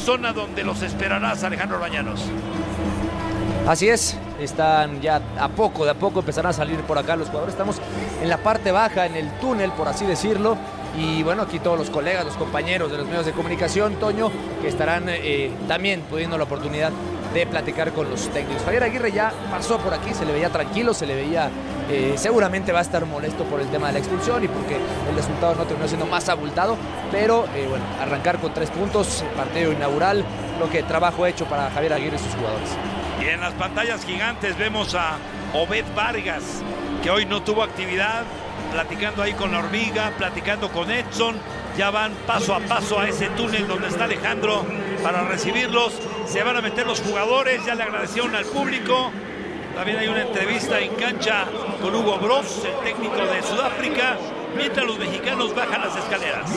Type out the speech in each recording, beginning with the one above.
zona donde los esperarás, Alejandro Orbañanos. Así es, están ya de a poco empezarán a salir por acá los jugadores. Estamos en la parte baja, en el túnel, por así decirlo. Y bueno, aquí todos los colegas, los compañeros de los medios de comunicación, Toño, que estarán también pudiendo la oportunidad de platicar con los técnicos. Javier Aguirre ya pasó por aquí, se le veía tranquilo, se le veía, seguramente va a estar molesto por el tema de la expulsión y porque el resultado no terminó siendo más abultado, pero bueno, arrancar con 3 puntos, partido inaugural, lo que trabajo hecho para Javier Aguirre y sus jugadores. Y en las pantallas gigantes vemos a Obed Vargas, que hoy no tuvo actividad, platicando ahí con la hormiga, platicando con Edson. Ya van paso a paso a ese túnel donde está Alejandro para recibirlos. Se van a meter los jugadores, ya le agradecieron al público. También hay una entrevista en cancha con Hugo Broos, el técnico de Sudáfrica, mientras los mexicanos bajan las escaleras.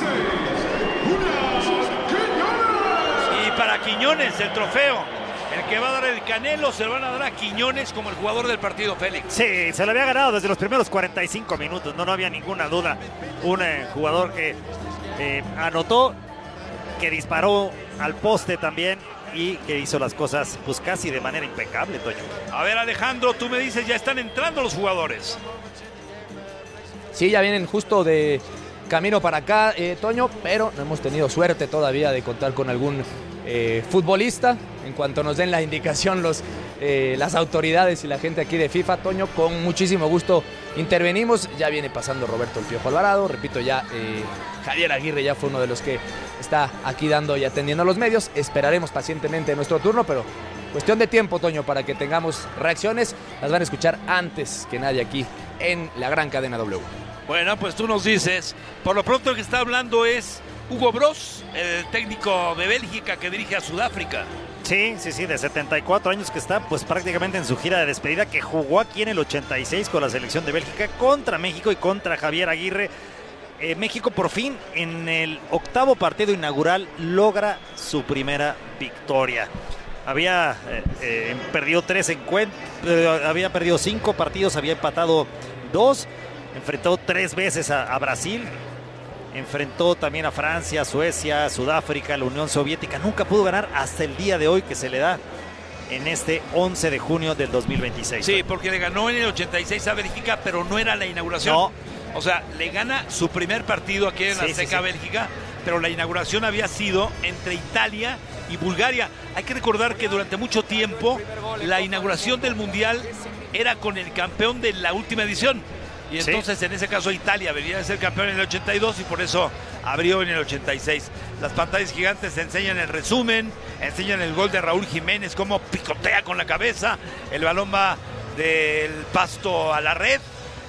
Y para Quiñones el trofeo. El que va a dar el Canelo se lo van a dar a Quiñones como el jugador del partido, Félix. Sí, se lo había ganado desde los primeros 45 minutos, no había ninguna duda. Un jugador que anotó, que disparó al poste también y que hizo las cosas pues casi de manera impecable, Toño. A ver, Alejandro, tú me dices, ya están entrando los jugadores. Sí, ya vienen justo de camino para acá, Toño, pero no hemos tenido suerte todavía de contar con algún futbolista. En cuanto nos den la indicación las autoridades y la gente aquí de FIFA, Toño, con muchísimo gusto intervenimos. Ya viene pasando Roberto El Piojo Alvarado, repito, ya Javier Aguirre ya fue uno de los que está aquí dando y atendiendo a los medios. Esperaremos pacientemente nuestro turno, pero cuestión de tiempo, Toño, para que tengamos reacciones. Las van a escuchar antes que nadie aquí en la gran cadena W. Bueno, pues tú nos dices. Por lo pronto el que está hablando es Hugo Broos, el técnico de Bélgica que dirige a Sudáfrica. Sí, de 74 años que está pues prácticamente en su gira de despedida, que jugó aquí en el 86 con la selección de Bélgica contra México y contra Javier Aguirre. México por fin en el 8º partido inaugural logra su primera victoria. Había perdido 3 encuentros, había perdido 5 partidos, había empatado 2, enfrentó 3 veces a Brasil. Enfrentó también a Francia, Suecia, Sudáfrica, la Unión Soviética. Nunca pudo ganar hasta el día de hoy que se le da en este 11 de junio del 2026. Sí, porque le ganó en el 86 a Bélgica, pero no era la inauguración. No. O sea, le gana su primer partido aquí en la Azteca Bélgica, pero la inauguración había sido entre Italia y Bulgaria. Hay que recordar que durante mucho tiempo la inauguración del Mundial era con el campeón de la última edición. Y entonces en ese caso Italia venía a ser campeón en el 82 y por eso abrió en el 86. Las pantallas gigantes enseñan el resumen, enseñan el gol de Raúl Jiménez, cómo picotea con la cabeza, el balón va del pasto a la red,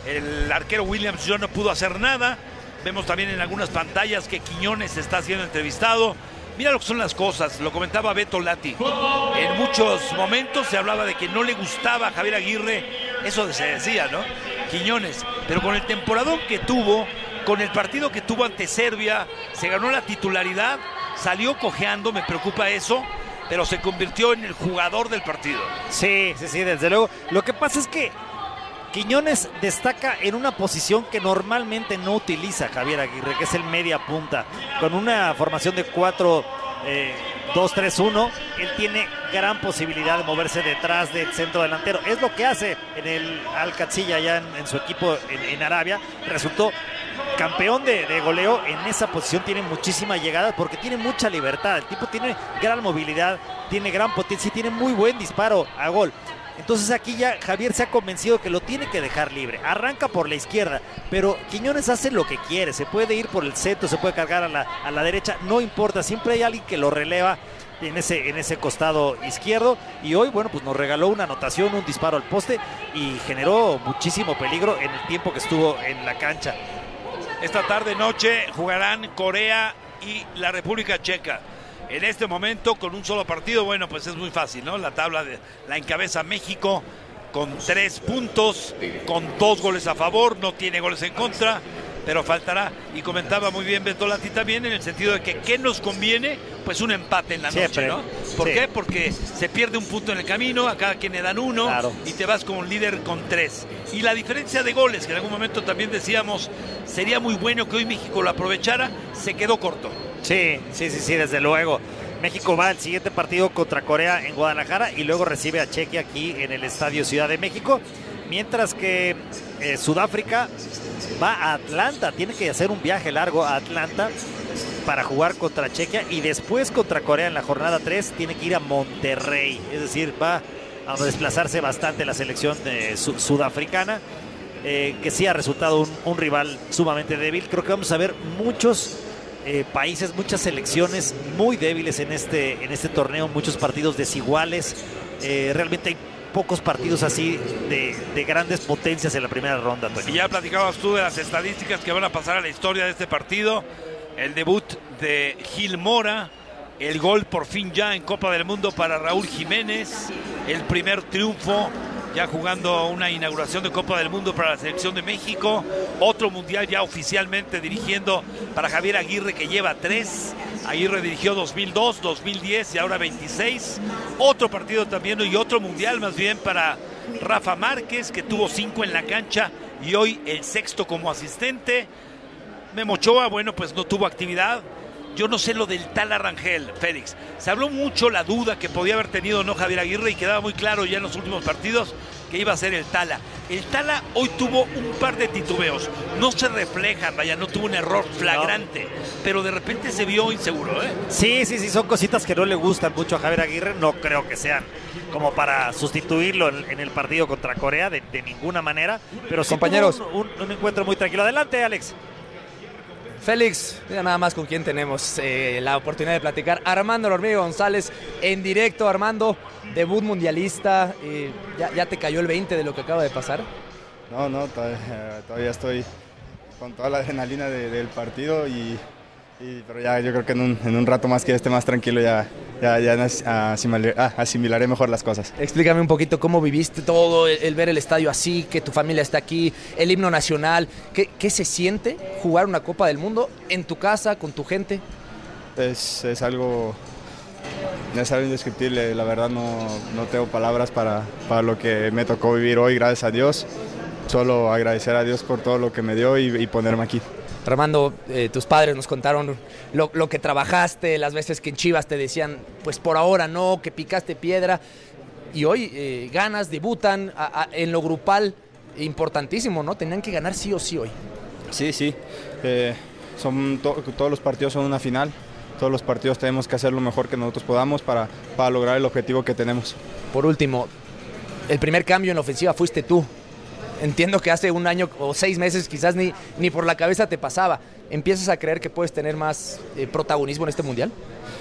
el arquero Williams no pudo hacer nada. Vemos también en algunas pantallas que Quiñones está siendo entrevistado. Mira lo que son las cosas, lo comentaba Beto Lati. En muchos momentos se hablaba de que no le gustaba a Javier Aguirre, eso se decía, ¿no? Quiñones, pero con el temporadón que tuvo, con el partido que tuvo ante Serbia, se ganó la titularidad, salió cojeando, me preocupa eso, pero se convirtió en el jugador del partido. Sí, desde luego. Lo que pasa es que Quiñones destaca en una posición que normalmente no utiliza Javier Aguirre, que es el media punta. Con una formación de 4-2-3-1, él tiene gran posibilidad de moverse detrás del centro delantero. Es lo que hace en el Al-Qadsiya allá en su equipo en Arabia. Resultó campeón de goleo en esa posición, tiene muchísima llegada porque tiene mucha libertad. El tipo tiene gran movilidad, tiene gran potencia y tiene muy buen disparo a gol. Entonces aquí ya Javier se ha convencido que lo tiene que dejar libre. Arranca por la izquierda, pero Quiñones hace lo que quiere. Se puede ir por el centro, se puede cargar a la derecha, no importa. Siempre hay alguien que lo releva en ese costado izquierdo. Y hoy, bueno, pues nos regaló una anotación, un disparo al poste y generó muchísimo peligro en el tiempo que estuvo en la cancha. Esta tarde-noche jugarán Corea y la República Checa. En este momento, con un solo partido, bueno, pues es muy fácil, ¿no? La tabla la encabeza México con 3 puntos, con 2 goles a favor, no tiene goles en contra, pero faltará. Y comentaba muy bien Beto Lati también en el sentido de que ¿qué nos conviene? Pues un empate en la noche, ¿no? ¿Por qué? Porque se pierde un punto en el camino, a cada quien le dan 1, claro, y te vas como líder con 3. Y la diferencia de goles, que en algún momento también decíamos, sería muy bueno que hoy México lo aprovechara, se quedó corto. Sí, desde luego. México va al siguiente partido contra Corea en Guadalajara y luego recibe a Chequia aquí en el Estadio Ciudad de México. Mientras que Sudáfrica va a Atlanta, tiene que hacer un viaje largo a Atlanta para jugar contra Chequia y después contra Corea en la jornada 3 tiene que ir a Monterrey. Es decir, va a desplazarse bastante la selección sudafricana, que sí ha resultado un rival sumamente débil. Creo que vamos a ver muchos países, muchas selecciones muy débiles en este torneo, muchos partidos desiguales. Realmente hay pocos partidos así de grandes potencias en la primera ronda, Toño. Y ya platicabas tú de las estadísticas que van a pasar a la historia de este partido. El debut de Gil Mora, el gol por fin ya en Copa del Mundo para Raúl Jiménez, el primer triunfo ya jugando una inauguración de Copa del Mundo para la selección de México, otro mundial ya oficialmente dirigiendo para Javier Aguirre, que lleva 3. Aguirre dirigió 2002, 2010 y ahora 26. Otro partido también y otro mundial más bien para Rafa Márquez, que tuvo 5 en la cancha y hoy el 6º como asistente. Memo Ochoa, bueno, pues no tuvo actividad. Yo no sé lo del Tala Rangel, Félix. Se habló mucho la duda que podía haber tenido no Javier Aguirre y quedaba muy claro ya en los últimos partidos que iba a ser el Tala. El Tala hoy tuvo un par de titubeos. No se reflejan, vaya, no tuvo un error flagrante, pero de repente se vio inseguro, ¿eh? Sí, son cositas que no le gustan mucho a Javier Aguirre. No creo que sean como para sustituirlo en el partido contra Corea de ninguna manera. Pero sí, compañeros, un encuentro muy tranquilo. Adelante, Alex. Félix, mira nada más con quién tenemos la oportunidad de platicar. Armando La Hormiga González en directo. Armando, debut mundialista. ¿Ya te cayó el 20 de lo que acaba de pasar? No, todavía estoy con toda la adrenalina del partido pero ya yo creo que en un rato más que esté más tranquilo ya asimilaré mejor las cosas. Explícame un poquito cómo viviste todo, el ver el estadio así, que tu familia está aquí, el himno nacional. ¿Qué se siente jugar una Copa del Mundo en tu casa, con tu gente? Es algo indescriptible, la verdad no tengo palabras para lo que me tocó vivir hoy, gracias a Dios. Solo agradecer a Dios por todo lo que me dio y ponerme aquí. Armando, tus padres nos contaron lo que trabajaste, las veces que en Chivas te decían, pues por ahora no, que picaste piedra, y hoy ganas, debutan en lo grupal, importantísimo, ¿no? Tenían que ganar sí o sí hoy. Sí, todos los partidos son una final, todos los partidos tenemos que hacer lo mejor que nosotros podamos para lograr el objetivo que tenemos. Por último, el primer cambio en la ofensiva fuiste tú. Entiendo que hace un año o 6 meses quizás ni por la cabeza te pasaba. ¿Empiezas a creer que puedes tener más protagonismo en este mundial?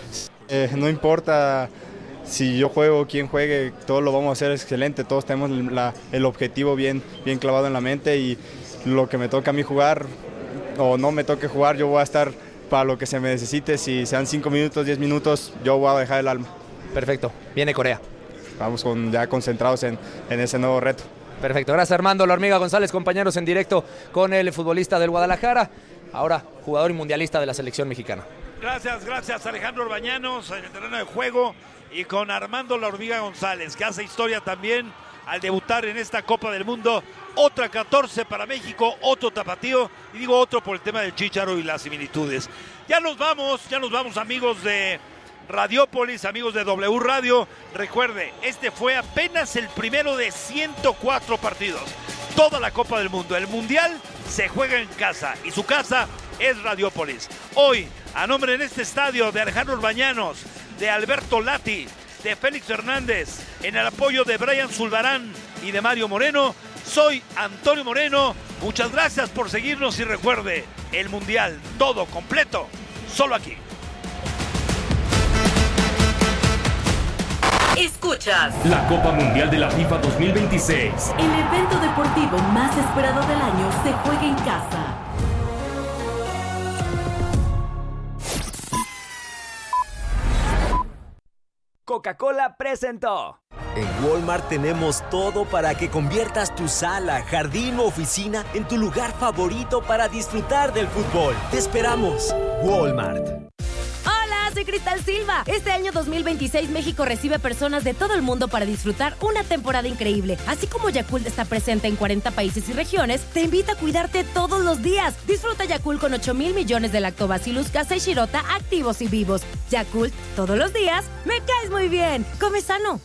No importa si yo juego o quién juegue, todos lo vamos a hacer excelente. Todos tenemos el objetivo bien clavado en la mente y lo que me toca a mí jugar o no me toque jugar, yo voy a estar para lo que se me necesite. Si sean 5 minutos, 10 minutos, yo voy a dejar el alma. Perfecto. Viene Corea. Vamos ya concentrados en ese nuevo reto. Perfecto, gracias Armando La Hormiga González, compañeros en directo con el futbolista del Guadalajara, ahora jugador y mundialista de la selección mexicana. Gracias Alejandro Orbañanos en el terreno de juego y con Armando La Hormiga González, que hace historia también al debutar en esta Copa del Mundo. Otra 14 para México, otro tapatío, y digo otro por el tema del Chícharo y las similitudes. Ya nos vamos amigos de Radiópolis, amigos de W Radio. Recuerde, este fue apenas el primero de 104 partidos. Toda la Copa del Mundo, el Mundial se juega en casa y su casa es Radiópolis. Hoy, a nombre en este estadio de Alejandro Orbañanos, de Alberto Lati, de Félix Hernández, en el apoyo de Brian Zulbarán y de Mario Moreno, soy Antonio Moreno. Muchas gracias por seguirnos y recuerde, el Mundial todo completo, solo aquí. Escuchas la Copa Mundial de la FIFA 2026. El evento deportivo más esperado del año se juega en casa. Coca-Cola presentó. En Walmart tenemos todo para que conviertas tu sala, jardín o oficina en tu lugar favorito para disfrutar del fútbol. Te esperamos. Walmart. Hola, soy Soy Cristal Silva. Este año 2026 México recibe personas de todo el mundo para disfrutar una temporada increíble. Así como Yakult está presente en 40 países y regiones, te invita a cuidarte todos los días. Disfruta Yakult con 8,000 millones de Lactobacillus casei shirota activos y vivos. Yakult, todos los días, me caes muy bien. Come sano.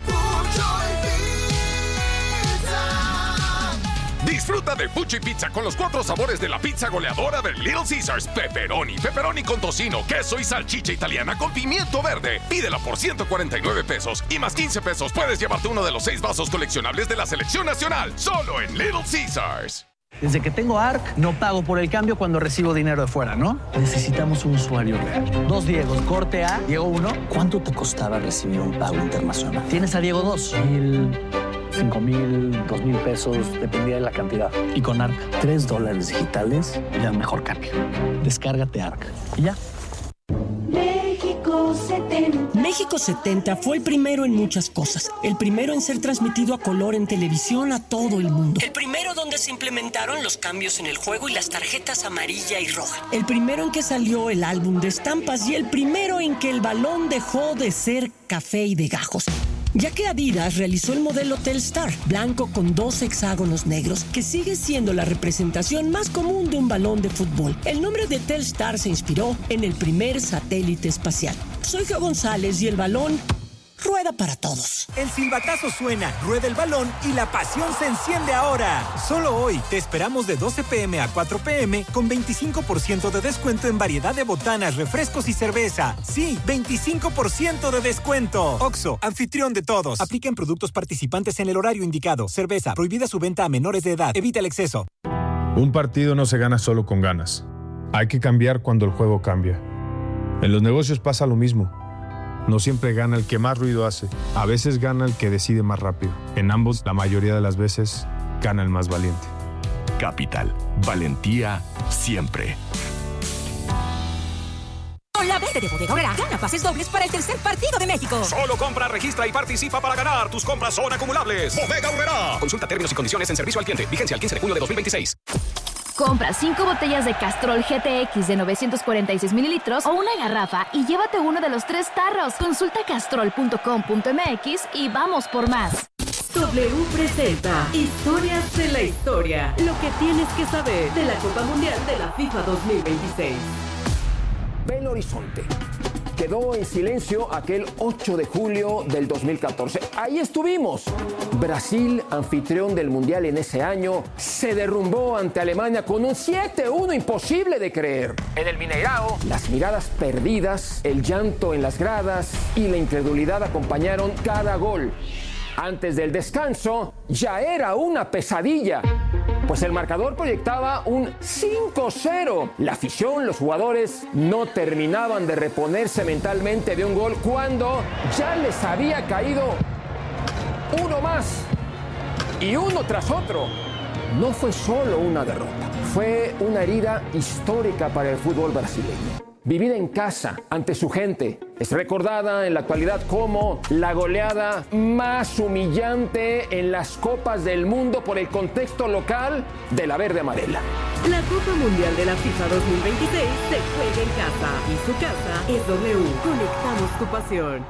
Disfruta de Fuchi Pizza con los 4 sabores de la pizza goleadora de Little Caesars. Pepperoni con tocino, queso y salchicha italiana con pimiento verde. Pídela por 149 pesos y más 15 pesos puedes llevarte uno de los 6 vasos coleccionables de la selección nacional. Solo en Little Caesars. Desde que tengo ARC, no pago por el cambio cuando recibo dinero de fuera, ¿no? Necesitamos un usuario real. 2 Diegos, corte A, Diego 1. ¿Cuánto te costaba recibir un pago internacional? Tienes a Diego 2. 5,000, 2,000 pesos, dependía de la cantidad. Y con ARC, $3 digitales y el mejor cambio. Descárgate ARC. Y ya. México 70. México 70 fue el primero en muchas cosas. El primero en ser transmitido a color en televisión a todo el mundo. El primero donde se implementaron los cambios en el juego y las tarjetas amarilla y roja. El primero en que salió el álbum de estampas y el primero en que el balón dejó de ser café y de gajos. Ya que Adidas realizó el modelo Telstar, blanco con 2 hexágonos negros, que sigue siendo la representación más común de un balón de fútbol. El nombre de Telstar se inspiró en el primer satélite espacial. Soy Geo González y el balón rueda para todos. El silbatazo suena, rueda el balón y la pasión se enciende ahora. Solo hoy te esperamos de 12 p.m. a 4 p.m. con 25% de descuento en variedad de botanas, refrescos y cerveza. Sí, 25% de descuento. Oxxo, anfitrión de todos. Aplica en productos participantes en el horario indicado. Cerveza, prohibida su venta a menores de edad. Evita el exceso. Un partido no se gana solo con ganas. Hay que cambiar cuando el juego cambia. En los negocios pasa lo mismo. No siempre gana el que más ruido hace. A veces gana el que decide más rápido. En ambos, la mayoría de las veces, gana el más valiente. Capital. Valentía siempre. Con la venta de Bodega Aurrerá, gana pases dobles para el tercer partido de México. Solo compra, registra y participa para ganar. Tus compras son acumulables. Bodega Aurrerá. Consulta términos y condiciones en servicio al cliente. Vigencia el 15 de junio de 2026. Compra 5 botellas de Castrol GTX de 946 mililitros o una garrafa y llévate uno de los 3 tarros. Consulta castrol.com.mx y vamos por más. W presenta Historias de la Historia. Lo que tienes que saber de la Copa Mundial de la FIFA 2026. Belo Horizonte. Quedó en silencio aquel 8 de julio del 2014. Ahí estuvimos. Brasil, anfitrión del Mundial en ese año, se derrumbó ante Alemania con un 7-1 imposible de creer. En el Mineirao, las miradas perdidas, el llanto en las gradas y la incredulidad acompañaron cada gol. Antes del descanso, ya era una pesadilla, pues el marcador proyectaba un 5-0. La afición, los jugadores, no terminaban de reponerse mentalmente de un gol cuando ya les había caído uno más y uno tras otro. No fue solo una derrota, fue una herida histórica para el fútbol brasileño. Vivida en casa, ante su gente, es recordada en la actualidad como la goleada más humillante en las Copas del Mundo por el contexto local de la verde amarela. La Copa Mundial de la FIFA 2026 se juega en casa y su casa es W. Conectamos tu pasión.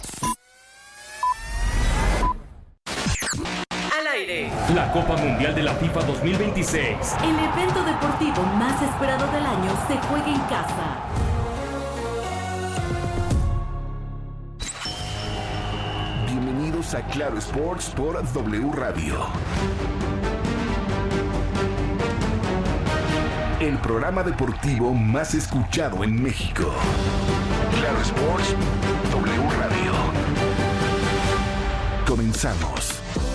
Al aire. La Copa Mundial de la FIFA 2026. El evento deportivo más esperado del año se juega en casa. Bienvenidos a Claro Sports por W Radio. El programa deportivo más escuchado en México. Claro Sports, W Radio. Comenzamos.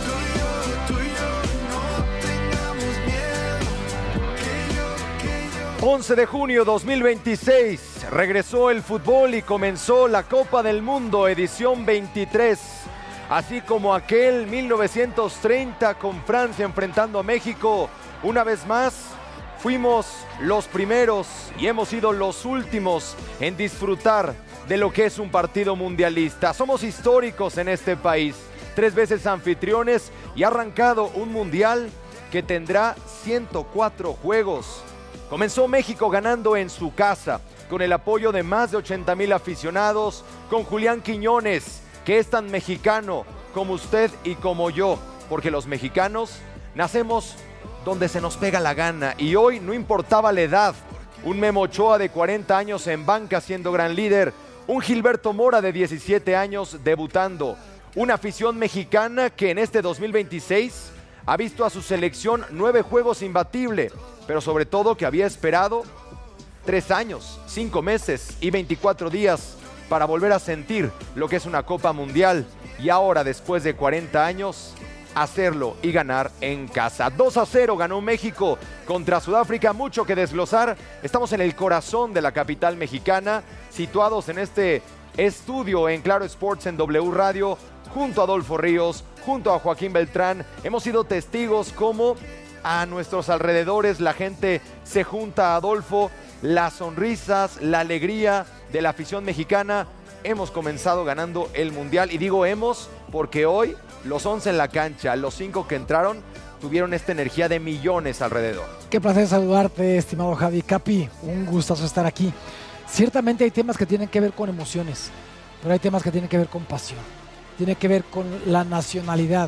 11 de junio 2026, regresó el fútbol y comenzó la Copa del Mundo edición 23. Así como aquel 1930 con Francia enfrentando a México, una vez más fuimos los primeros y hemos sido los últimos en disfrutar de lo que es un partido mundialista. Somos históricos en este país, 3 veces anfitriones y ha arrancado un mundial que tendrá 104 juegos. Comenzó México ganando en su casa, con el apoyo de más de 80,000 aficionados, con Julián Quiñones, que es tan mexicano como usted y como yo, porque los mexicanos nacemos donde se nos pega la gana, y hoy no importaba la edad, un Memo Ochoa de 40 años en banca siendo gran líder, un Gilberto Mora de 17 años debutando, una afición mexicana que en este 2026 ha visto a su selección 9 juegos imbatible, pero sobre todo que había esperado 3 años, 5 meses y 24 días para volver a sentir lo que es una Copa Mundial, y ahora después de 40 años hacerlo y ganar en casa. 2-0 ganó México contra Sudáfrica, mucho que desglosar. Estamos en el corazón de la capital mexicana, situados en este estudio en Claro Sports en W Radio, junto a Adolfo Ríos, junto a Joaquín Beltrán. Hemos sido testigos cómo a nuestros alrededores la gente se junta a Adolfo, las sonrisas, la alegría de la afición mexicana. Hemos comenzado ganando el Mundial, y digo hemos porque hoy los 11 en la cancha, los 5 que entraron, tuvieron esta energía de millones alrededor. Qué placer saludarte, estimado Javi. Capi, un gustazo estar aquí. Ciertamente hay temas que tienen que ver con emociones, pero hay temas que tienen que ver con pasión, tiene que ver con la nacionalidad.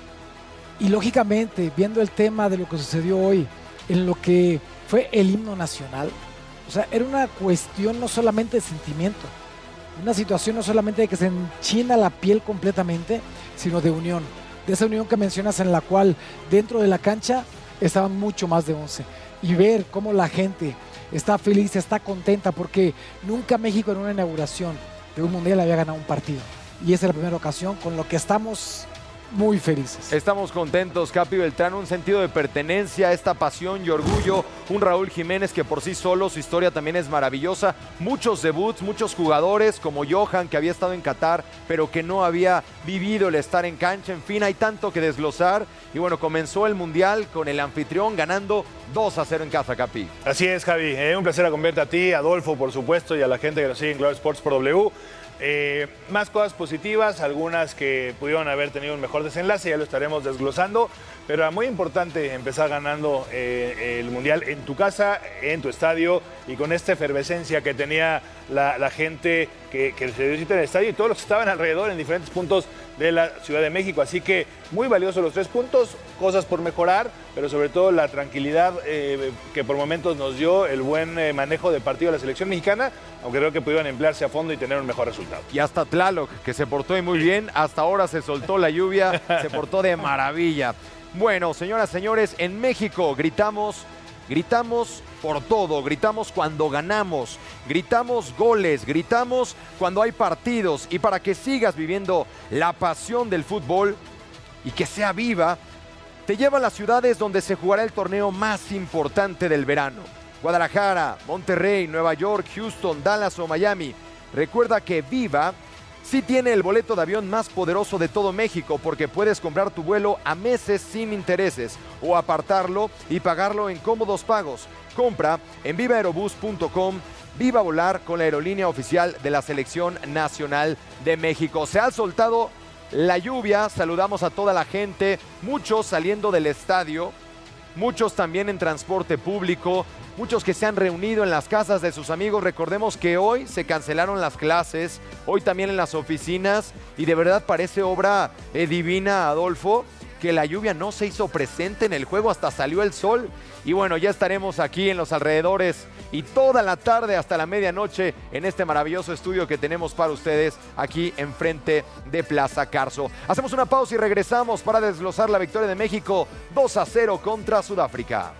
Y lógicamente, viendo el tema de lo que sucedió hoy, en lo que fue el himno nacional, o sea, era una cuestión no solamente de sentimiento, una situación no solamente de que se enchina la piel completamente, sino de unión, de esa unión que mencionas, en la cual dentro de la cancha estaban mucho más de 11, y ver cómo la gente está feliz, está contenta, porque nunca México en una inauguración de un mundial había ganado un partido, y esa es la primera ocasión, con lo que estamos muy felices. Estamos contentos, Capi Beltrán, un sentido de pertenencia, esta pasión y orgullo, un Raúl Jiménez que por sí solo su historia también es maravillosa, muchos debuts, muchos jugadores como Johan, que había estado en Qatar pero que no había vivido el estar en cancha. En fin, hay tanto que desglosar, y bueno, comenzó el Mundial con el anfitrión ganando 2-0 en casa, Capi. Así es, Javi, un placer acompañarte a ti, Adolfo, por supuesto, y a la gente que nos sigue en Claro Sports por W. Más cosas positivas, algunas que pudieron haber tenido un mejor desenlace, ya lo estaremos desglosando, pero era muy importante empezar ganando el Mundial en tu casa, en tu estadio, y con esta efervescencia que tenía la gente que se visita en el estadio y todos los que estaban alrededor en diferentes puntos de la Ciudad de México. Así que muy valiosos los 3 puntos, cosas por mejorar, pero sobre todo la tranquilidad que por momentos nos dio el buen manejo de partido de la selección mexicana, aunque creo que pudieron emplearse a fondo y tener un mejor resultado. Y hasta Tlaloc, que se portó muy bien, hasta ahora se soltó la lluvia, se portó de maravilla. Bueno, señoras, señores, en México gritamos por todo, gritamos cuando ganamos, gritamos goles, gritamos cuando hay partidos, y para que sigas viviendo la pasión del fútbol y que sea viva, te lleva a las ciudades donde se jugará el torneo más importante del verano. Guadalajara, Monterrey, Nueva York, Houston, Dallas o Miami. Recuerda que Viva sí tiene el boleto de avión más poderoso de todo México, porque puedes comprar tu vuelo a meses sin intereses o apartarlo y pagarlo en cómodos pagos. Compra en vivaerobus.com. Viva volar con la aerolínea oficial de la Selección Nacional de México. Se ha soltado la lluvia, saludamos a toda la gente, muchos saliendo del estadio, muchos también en transporte público, muchos que se han reunido en las casas de sus amigos. Recordemos que hoy se cancelaron las clases, hoy también en las oficinas, y de verdad parece obra divina, Adolfo, que la lluvia no se hizo presente en el juego, hasta salió el sol. Y bueno, ya estaremos aquí en los alrededores y toda la tarde hasta la medianoche en este maravilloso estudio que tenemos para ustedes aquí enfrente de Plaza Carso. Hacemos una pausa y regresamos para desglosar la victoria de México 2-0 contra Sudáfrica.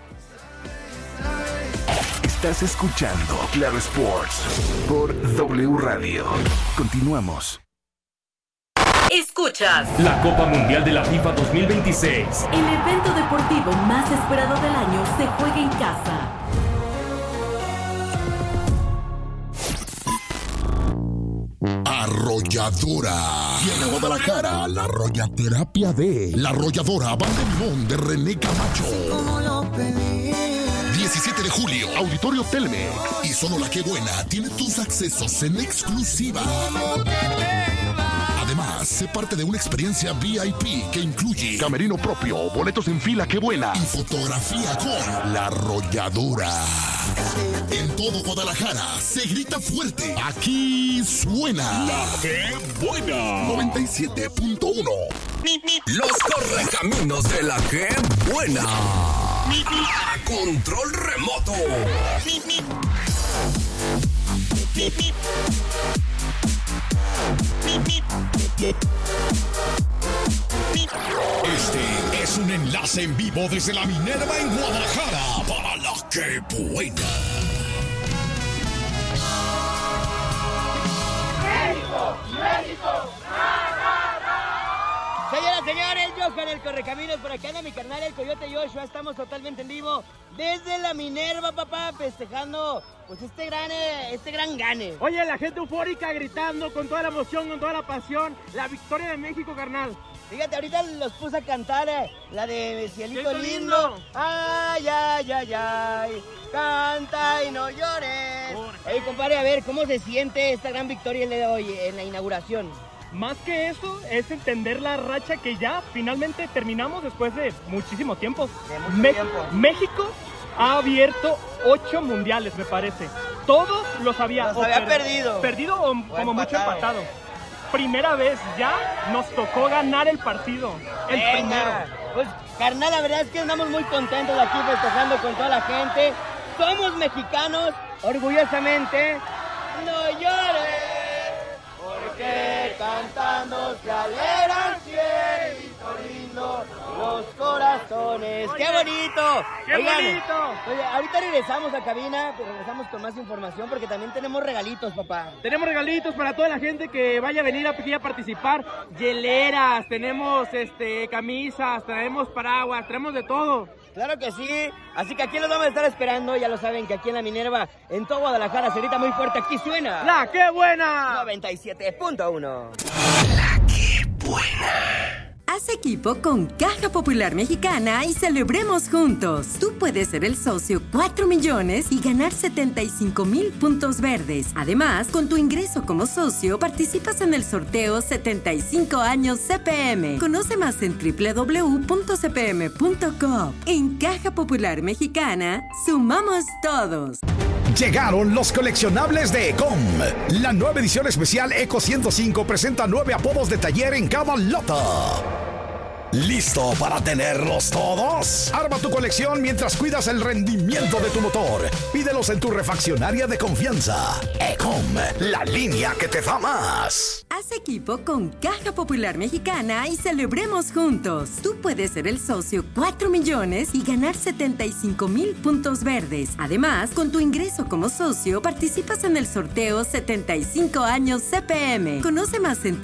Estás escuchando Claro Sports por W Radio. Continuamos. Escuchas la Copa Mundial de la FIFA 2026. El evento deportivo más esperado del año se juega en casa. Arrolladora. Viene a Guadalajara la Arrollaterapia de La Arrolladora, Banda Limón de René Camacho. Como lo pedí. 17 de julio, Auditorio Telmex. Y solo La Que Buena tiene tus accesos en exclusiva. Además, sé parte de una experiencia VIP que incluye camerino propio, boletos en fila Que Buena y fotografía con La Arrolladora. En todo Guadalajara se grita fuerte. Aquí suena La Que Buena 97.1. Los correcaminos de La Que Buena. A control remoto. Este es un enlace en vivo desde la Minerva en Guadalajara para La Que Buena. ¡México! Señoras, señores, yo con el Correcaminos, por acá anda mi carnal, el Coyote Joshua, estamos totalmente en vivo desde la Minerva, papá, festejando pues este gran gane. Oye, la gente eufórica gritando con toda la emoción, con toda la pasión, la victoria de México, carnal. Fíjate, ahorita los puse a cantar la de Cielito Lindo. Ay, ay, ay, ay, canta y no llores. Oye, compadre, a ver, ¿cómo se siente esta gran victoria el día de hoy en la inauguración? Más que eso, es entender la racha que ya finalmente terminamos después de muchísimo tiempo. México ha abierto 8 mundiales, me parece. Todos los había perdido. Perdido o como mucho empatado. Primera vez ya nos tocó ganar el partido. El primero. Pues, carnal, la verdad es que andamos muy contentos aquí festejando con toda la gente. Somos mexicanos, orgullosamente. No llores. Que cantando se alegran, cielito lindo, los corazones. ¡Qué bonito! ¡Qué bonito! Oye, ahorita regresamos a cabina, pero regresamos con más información porque también tenemos regalitos, papá. Tenemos regalitos para toda la gente que vaya a venir aquí a participar. Hieleras, tenemos camisas, traemos paraguas, tenemos de todo. Claro que sí, así que aquí los vamos a estar esperando, ya lo saben que aquí en la Minerva, en todo Guadalajara, se grita muy fuerte, aquí suena ¡La Que Buena! 97.1. La Que Buena. Haz equipo con Caja Popular Mexicana y celebremos juntos. Tú puedes ser el socio 4 millones y ganar 75,000 puntos verdes. Además, con tu ingreso como socio, participas en el sorteo 75 años CPM. Conoce más en www.cpm.com. En Caja Popular Mexicana, sumamos todos. Llegaron los coleccionables de Ecom. La nueva edición especial Eco 105 presenta 9 apodos de taller en cada lota. ¿Listo para tenerlos todos? Arma tu colección mientras cuidas el rendimiento de tu motor. Pídelos en tu refaccionaria de confianza. Ecom, la línea que te da más. Haz equipo con Caja Popular Mexicana y celebremos juntos. Tú puedes ser el socio 4 millones y ganar 75,000 puntos verdes. Además, con tu ingreso como socio, participas en el sorteo 75 años CPM. Conoce más en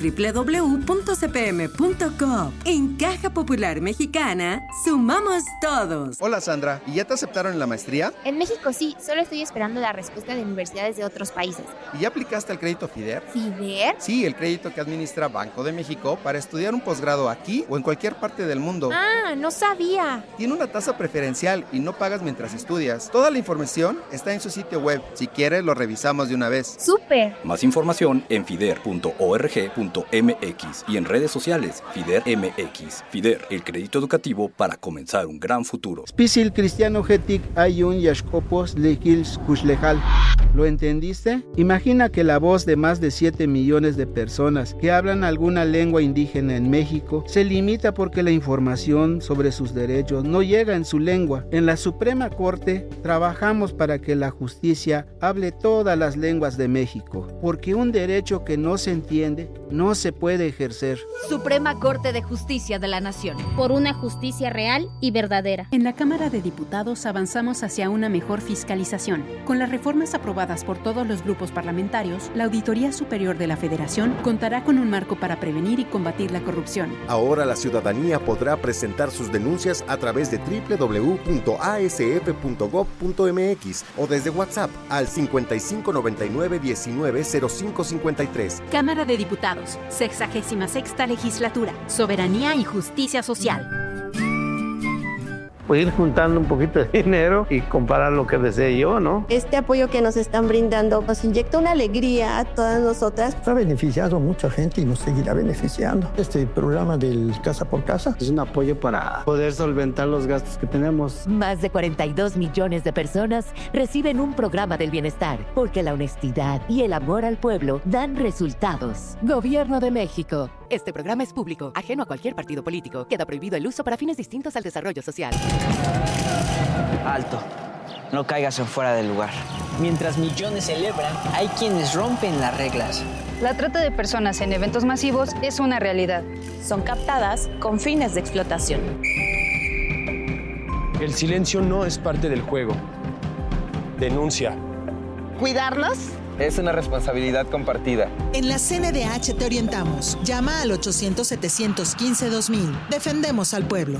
www.cpm.com. En Caja Popular Mexicana, sumamos todos. Hola Sandra, ¿y ya te aceptaron en la maestría? En México sí, solo estoy esperando la respuesta de universidades de otros países. ¿Y ya aplicaste al crédito FIDER? ¿FIDER? Sí, el crédito que administra Banco de México para estudiar un posgrado aquí o en cualquier parte del mundo. Ah, no sabía. Tiene una tasa preferencial y no pagas mientras estudias. Toda la información está en su sitio web. Si quieres, lo revisamos de una vez. ¡Súper! Más información en fider.org.mx y en redes sociales FIDER MX. FIDER, el crédito educativo para comenzar un gran futuro. Spisil Cristiano Getik Ayun Yashkopos Lekils Kushlejal. ¿Lo entendiste? Imagina que la voz de más de 7 millones de personas que hablan alguna lengua indígena en México se limita porque la información sobre sus derechos no llega en su lengua. En la Suprema Corte trabajamos para que la justicia hable todas las lenguas de México, porque un derecho que no se entiende no se puede ejercer. Suprema Corte de Justicia de la Nación. Por una justicia real y verdadera. En la Cámara de Diputados avanzamos hacia una mejor fiscalización. Con las reformas aprobadas por todos los grupos parlamentarios, la Auditoría Superior de la Federación contará con un marco para prevenir y combatir la corrupción. Ahora la ciudadanía podrá presentar sus denuncias a través de www.asf.gov.mx o desde WhatsApp al 5599190553. Cámara de Diputados, 66ª Legislatura, Soberanía y Justicia Social. pues ir juntando un poquito de dinero y comprar lo que desee yo, ¿no? Este apoyo que nos están brindando nos inyecta una alegría a todas nosotras. Ha beneficiado a mucha gente y nos seguirá beneficiando. Este programa del Casa por Casa es un apoyo para poder solventar los gastos que tenemos. Más de 42 millones de personas reciben un programa del bienestar, porque la honestidad y el amor al pueblo dan resultados. Gobierno de México. Este programa es público, ajeno a cualquier partido político. Queda prohibido el uso para fines distintos al desarrollo social. Alto. No caigas en fuera del lugar. Mientras millones celebran, hay quienes rompen las reglas. La trata de personas en eventos masivos es una realidad. Son captadas con fines de explotación. El silencio no es parte del juego. Denuncia. ¿Cuidarlos? Es una responsabilidad compartida. En la CNDH te orientamos. Llama al 800-715-2000. Defendemos al pueblo.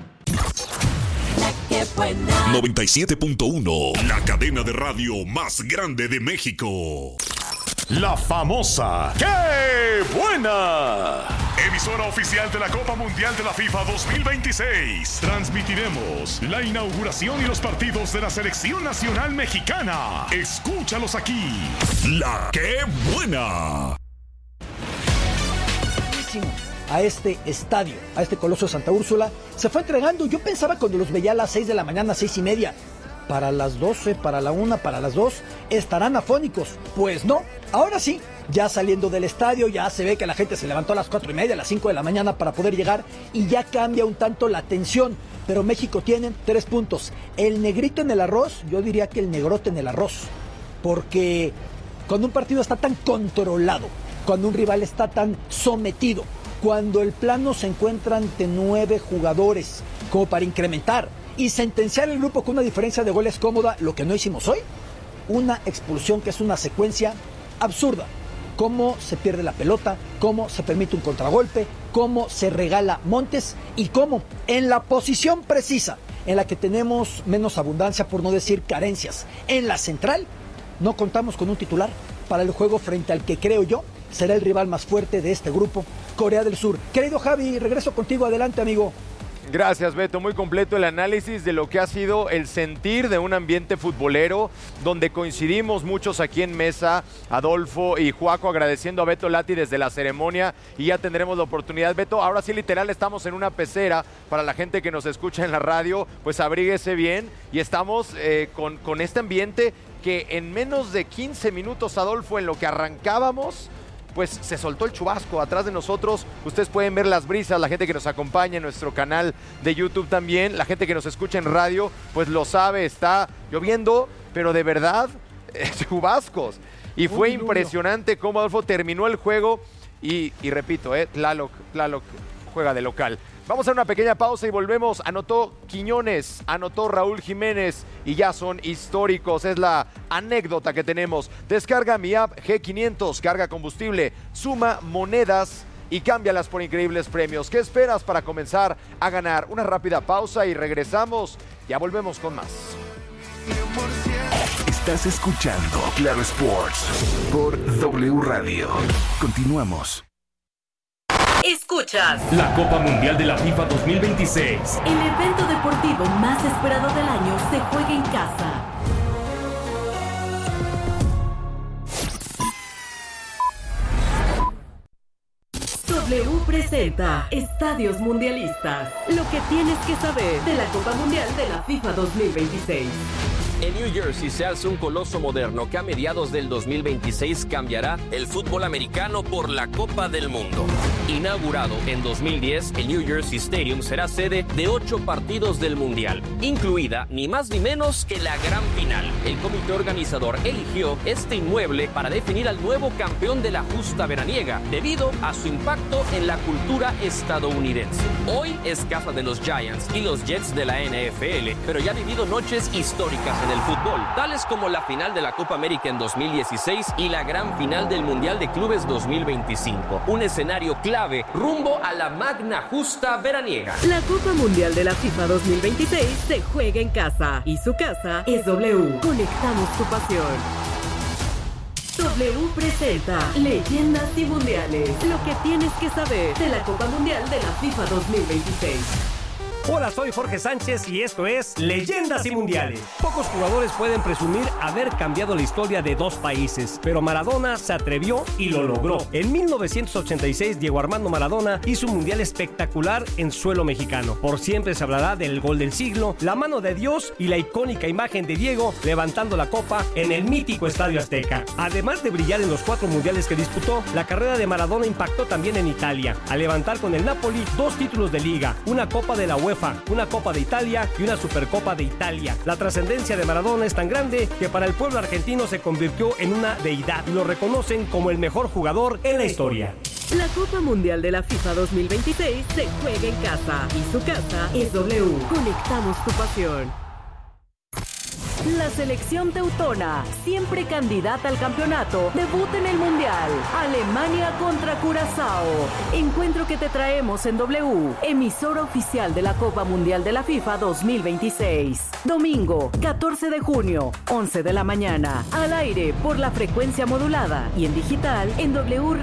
97.1, la cadena de radio más grande de México. La famosa ¡Qué buena! Emisora oficial de la Copa Mundial de la FIFA 2026. Transmitiremos la inauguración y los partidos de la Selección Nacional Mexicana. Escúchalos aquí. La ¡Qué buena! A este estadio, a este Coloso de Santa Úrsula, se fue entregando. Yo pensaba cuando los veía a las 6 de la mañana, 6:30, para las 12, para la 1, para las 2, estarán afónicos. Pues no, ahora sí, ya saliendo del estadio, ya se ve que la gente se levantó a las 4:30, a las 5 de la mañana para poder llegar y ya cambia un tanto la tensión. Pero México tiene 3 puntos. El negrito en el arroz, yo diría que el negrote en el arroz. Porque cuando un partido está tan controlado, cuando un rival está tan sometido, cuando el plano se encuentra ante 9 jugadores como para incrementar y sentenciar el grupo con una diferencia de goles cómoda, lo que no hicimos hoy, una expulsión que es una secuencia absurda. Cómo se pierde la pelota, cómo se permite un contragolpe, cómo se regala Montes y cómo en la posición precisa en la que tenemos menos abundancia, por no decir carencias, en la central, no contamos con un titular para el juego frente al que creo yo será el rival más fuerte de este grupo, Corea del Sur. Querido Javi, regreso contigo, adelante amigo. Gracias, Beto. Muy completo el análisis de lo que ha sido el sentir de un ambiente futbolero, donde coincidimos muchos aquí en mesa, Adolfo y Juaco, agradeciendo a Beto Lati desde la ceremonia, y ya tendremos la oportunidad. Beto, ahora sí literal estamos en una pecera, para la gente que nos escucha en la radio, pues abríguese bien, y estamos con este ambiente que en menos de 15 minutos, Adolfo, en lo que arrancábamos, pues se soltó el chubasco atrás de nosotros. Ustedes pueden ver las brisas, la gente que nos acompaña en nuestro canal de YouTube también, la gente que nos escucha en radio, pues lo sabe, está lloviendo, pero de verdad, chubascos. Y fue impresionante cómo Adolfo terminó el juego y repito, Tlaloc juega de local. Vamos a una pequeña pausa y volvemos. Anotó Quiñones, anotó Raúl Jiménez y ya son históricos. Es la anécdota que tenemos. Descarga mi app G500, carga combustible, suma monedas y cámbialas por increíbles premios. ¿Qué esperas para comenzar a ganar? Una rápida pausa y regresamos. Ya volvemos con más. Estás escuchando Claro Sports por W Radio. Continuamos. Escuchas la Copa Mundial de la FIFA 2026. El evento deportivo más esperado del año se juega en casa. W presenta Estadios Mundialistas. Lo que tienes que saber de la Copa Mundial de la FIFA 2026. En New Jersey se alza un coloso moderno que a mediados del 2026 cambiará el fútbol americano por la Copa del Mundo. Inaugurado en 2010, el New Jersey Stadium será sede de 8 partidos del Mundial, incluida ni más ni menos que la gran final. El comité organizador eligió este inmueble para definir al nuevo campeón de la justa veraniega, debido a su impacto en la cultura estadounidense. Hoy es casa de los Giants y los Jets de la NFL, pero ya ha vivido noches históricas en el fútbol, tales como la final de la Copa América en 2016 y la gran final del Mundial de Clubes 2025. Un escenario clave rumbo a la magna justa veraniega. La Copa Mundial de la FIFA 2026 se juega en casa y su casa es W. Conectamos tu pasión. W presenta Leyendas y Mundiales. Lo que tienes que saber de la Copa Mundial de la FIFA 2026. Hola, soy Jorge Sánchez y esto es Leyendas y Mundiales. Pocos jugadores pueden presumir haber cambiado la historia de dos países, pero Maradona se atrevió y lo logró. En 1986, Diego Armando Maradona hizo un mundial espectacular en suelo mexicano. Por siempre se hablará del gol del siglo, la mano de Dios y la icónica imagen de Diego levantando la copa en el mítico Estadio Azteca. Además de brillar en los 4 mundiales que disputó, la carrera de Maradona impactó también en Italia, al levantar con el Napoli 2 títulos de liga, una Copa de la UEFA, una Copa de Italia y una Supercopa de Italia. La trascendencia de Maradona es tan grande que para el pueblo argentino se convirtió en una deidad y lo reconocen como el mejor jugador en la historia. La Copa Mundial de la FIFA 2026 se juega en casa y su casa es W. Conectamos tu pasión. La selección teutona, siempre candidata al campeonato, debuta en el Mundial. Alemania contra Curazao. Encuentro que te traemos en W, emisora oficial de la Copa Mundial de la FIFA 2026. Domingo, 14 de junio, 11 de la mañana. Al aire por la frecuencia modulada y en digital en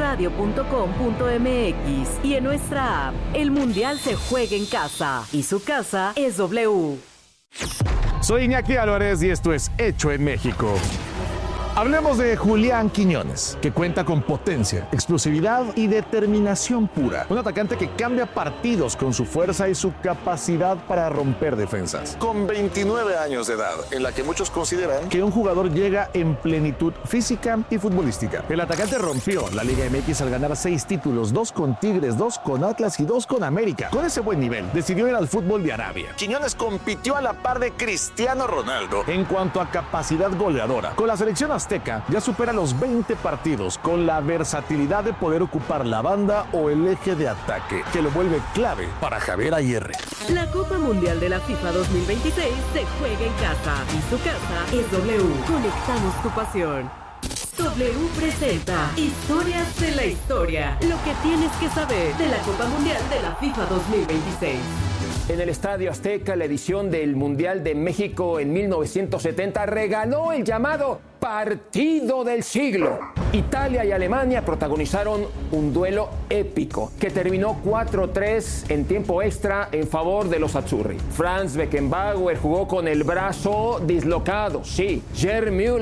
wradio.com.mx y en nuestra app. El Mundial se juega en casa y su casa es W. Soy Iñaki Álvarez y esto es Hecho en México. Hablemos de Julián Quiñones, que cuenta con potencia, explosividad y determinación pura. Un atacante que cambia partidos con su fuerza y su capacidad para romper defensas. Con 29 años de edad, en la que muchos consideran que un jugador llega en plenitud física y futbolística. El atacante rompió la Liga MX al ganar 6 títulos, 2 con Tigres, 2 con Atlas y 2 con América. Con ese buen nivel, decidió ir al fútbol de Arabia. Quiñones compitió a la par de Cristiano Ronaldo en cuanto a capacidad goleadora. Con la selección azteca ya supera los 20 partidos con la versatilidad de poder ocupar la banda o el eje de ataque, que lo vuelve clave para Javier Aguirre. La Copa Mundial de la FIFA 2026 se juega en casa y su casa es W. Conectamos tu pasión. W presenta Historias de la Historia. Lo que tienes que saber de la Copa Mundial de la FIFA 2026. En el Estadio Azteca, la edición del Mundial de México en 1970 regaló el llamado Partido del Siglo. Italia y Alemania protagonizaron un duelo épico que terminó 4-3 en tiempo extra en favor de los azzurri. Franz Beckenbauer jugó con el brazo dislocado. Sí, Gerd Müller